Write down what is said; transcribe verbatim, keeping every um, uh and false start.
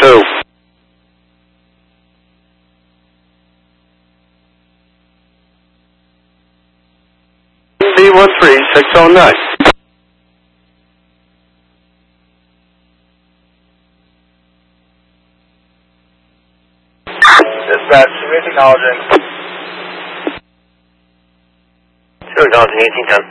two. B one three six oh nine. Dispatch, we're acknowledging. Two acknowledging eighteen ten.